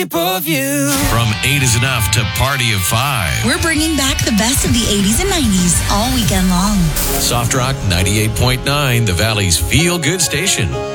Of you. From 8 is enough to Party of 5. We're bringing back the best of the 80s and 90s all weekend long. Soft Rock 98.9, the Valley's feel-good station.